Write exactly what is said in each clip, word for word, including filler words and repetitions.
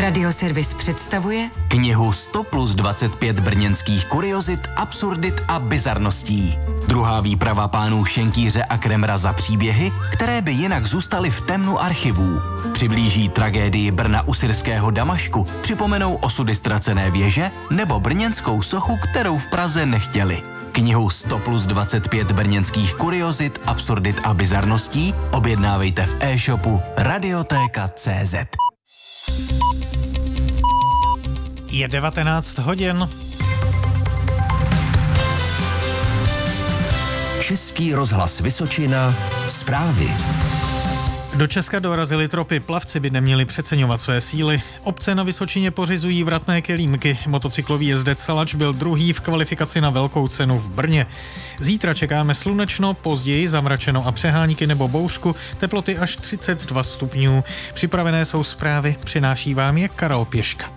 Radioservis představuje knihu sto plus dvacet pět brněnských kuriozit, absurdit a bizarností. Druhá výprava pánů Šenkýře a Kremra za příběhy, které by jinak zůstaly v temnu archivů. Přiblíží tragédii Brna u syrského Damašku, připomenou osudy ztracené věže nebo brněnskou sochu, kterou v Praze nechtěli. Knihu sto plus dvacet pět brněnských kuriozit, absurdit a bizarností objednávejte v e-shopu radiotéka tečka cé zet. Je devatenáct hodin. Český rozhlas Vysočina, zprávy. Do Česka dorazily tropy, plavci by neměli přeceňovat své síly. Obce na Vysočině pořizují vratné kelímky. Motocyklový jezdec Salač byl druhý v kvalifikaci na velkou cenu v Brně. Zítra čekáme slunečno, později zamračeno a přehánky nebo bouřku, teploty až třicet dva stupňů. Připravené jsou zprávy, přináší vám je Karel Pěška.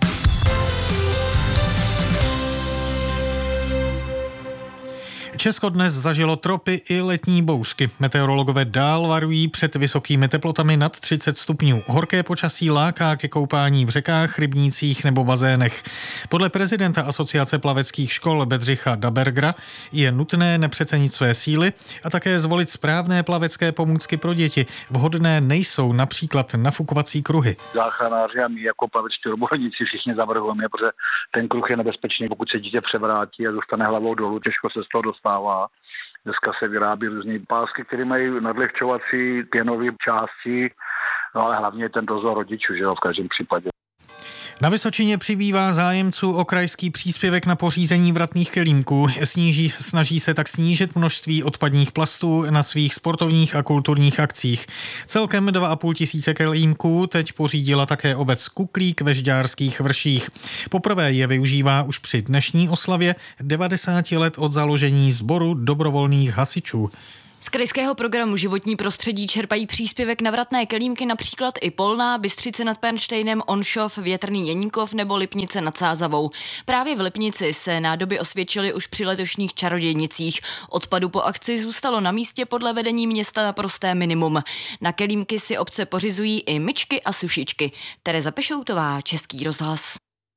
Česko dnes zažilo tropy i letní bouřky. Meteorologové dál varují před vysokými teplotami nad třicet stupňů. Horké počasí láká ke koupání v řekách, rybnících nebo bazénech. Podle prezidenta Asociace plaveckých škol Bedřicha Dabergra je nutné nepřecenit své síly a také zvolit správné plavecké pomůcky pro děti. Vhodné nejsou například nafukovací kruhy. Záchranáři a my jako plavečtí odborníci všichni zavrhujeme, protože ten kruh je nebezpečný, pokud se dítě převrátí a zůstane hlavou dolů, těžko se z toho dostává. Dneska se vyrábí různý pásky, které mají nadlehčovací pěnové části, no ale hlavně ten dozor rodičů, že jo, v každém případě. Na Vysočině přibývá zájemců o krajský příspěvek na pořízení vratných kelímků. Sníží, snaží se tak snížit množství odpadních plastů na svých sportovních a kulturních akcích. Celkem dva a půl tisíce kelímků teď pořídila také obec Kuklík ve Žďárských Vrších. Poprvé je využívá už při dnešní oslavě devadesáti let od založení sboru dobrovolných hasičů. Z krajského programu Životní prostředí čerpají příspěvek na vratné kelímky například i Polná, Bystřice nad Pernštejnem, Onšov, Větrný Jeníkov nebo Lipnice nad Sázavou. Právě v Lipnici se nádoby osvědčily už při letošních čarodějnicích. Odpadu po akci zůstalo na místě podle vedení města naprosté minimum. Na kelímky si obce pořizují i myčky a sušičky. Tereza Pešoutová, Český rozhlas.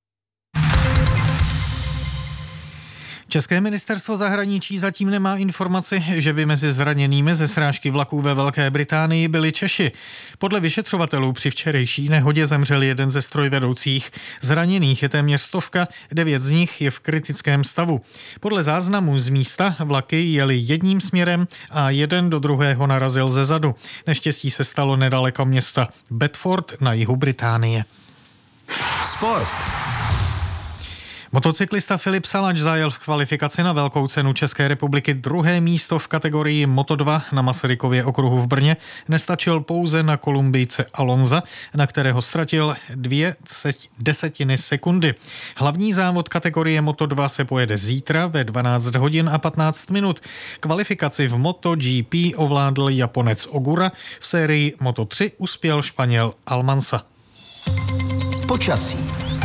České ministerstvo zahraničí zatím nemá informaci, že by mezi zraněnými ze srážky vlaků ve Velké Británii byli Češi. Podle vyšetřovatelů při včerejší nehodě zemřel jeden ze strojvedoucích. Zraněných je téměř stovka, devět z nich je v kritickém stavu. Podle záznamů z místa vlaky jeli jedním směrem a jeden do druhého narazil ze zadu. Neštěstí se stalo nedaleko města Bedford na jihu Británie. Sport. Motocyklista Filip Salač zajel v kvalifikaci na velkou cenu České republiky druhé místo v kategorii Moto dva na Masarykově okruhu v Brně. Nestačil pouze na Kolumbijce Alonza, na kterého ztratil dvě desetiny sekundy. Hlavní závod kategorie Moto dva se pojede zítra ve dvanáct hodin a patnáct minut. Kvalifikaci v MotoGP ovládl Japonec Ogura, v sérii Moto tři uspěl Španěl Almansa. Počasí.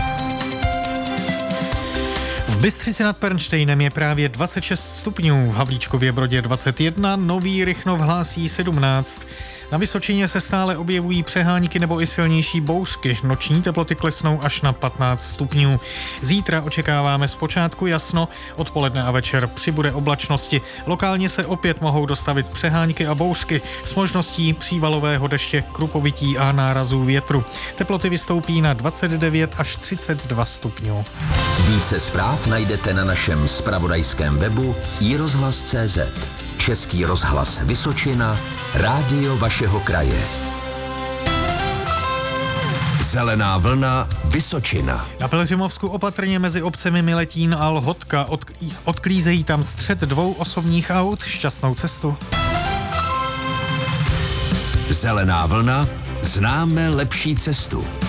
V Bystřici nad Pernštejnem je právě dvacet šest stupňů, v Havlíčkově Brodě dvacet jedna, Nový Rychnov hlásí sedmnáct. Na Vysočině se stále objevují přehánky nebo i silnější bouřky. Noční teploty klesnou až na patnáct stupňů. Zítra očekáváme zpočátku jasno, odpoledne a večer přibude oblačnosti. Lokálně se opět mohou dostavit přehánky a bouřky s možností přívalového deště, krupovití a nárazů větru. Teploty vystoupí na dvacet devět až třicet dva stupňů. Více zpráv najdete na našem zpravodajském webu i rozhlas tečka cé zet. Český rozhlas Vysočina, rádio vašeho kraje. Zelená vlna Vysočina. Na Pelhřimovsku opatrně mezi obcemi Miletín a Lhotka. Odklí, odklízejí tam střet dvou osobních aut. Šťastnou cestu. Zelená vlna, známe lepší cestu.